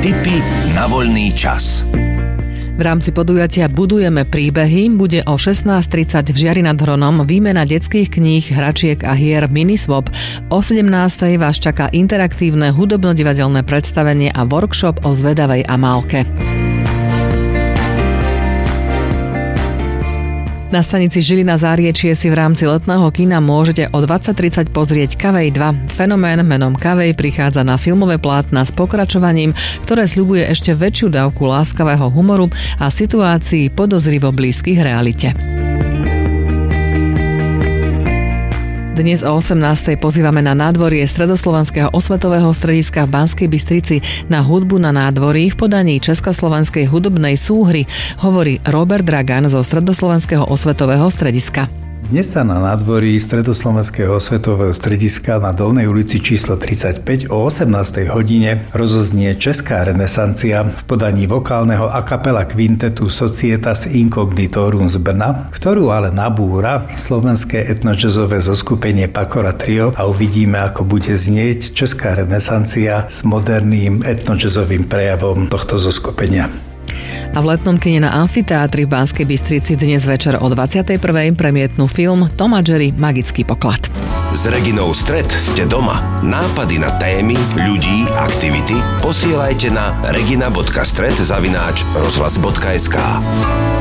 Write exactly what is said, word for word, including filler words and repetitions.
Tipy na voľný čas. V rámci podujatia Budujeme príbehy bude o šestnásť tridsať v Žiari nad Hronom výmena detských kníh, hračiek a hier Miniswap. O sedemnástej vás čaká interaktívne hudobno-divadelné predstavenie a workshop o zvedavej Amálke. Na stanici Žilina Záriečie si v rámci letného kina môžete o dvadsať tridsať pozrieť Kavej dva. Fenomén menom Kavej prichádza na filmové plátna s pokračovaním, ktoré sľubuje ešte väčšiu dávku láskavého humoru a situácií podozrivo blízkych realite. Dnes o osemnástej pozývame na nádvorie Stredoslovenského osvetového strediska v Banskej Bystrici na hudbu na nádvorí v podaní Československej hudobnej súhry, hovorí Robert Dragan zo Stredoslovenského osvetového strediska. Dnes sa na nádvorí Stredoslovenského osvetového strediska na Dolnej ulici číslo tridsaťpäť o osemnástej hodine rozoznie Česká renesancia v podaní vokálneho a kapela kvintetu Societas Incognitorum z Brna, ktorú ale nabúra slovenské etnojazzové zoskupenie Pakora Trio a uvidíme, ako bude znieť Česká renesancia s moderným etnojazzovým prejavom tohto zoskupenia. A v letnom kine na Amfiteátri v Banskej Bystrici dnes večer o dvadsiatej prvej premietnú film Tom a Jerry Magický poklad. S Reginou Stret ste doma. Nápady na témy, ľudí, aktivity posielajte na regina bodka stret zavináč rozhlas bodka es ká.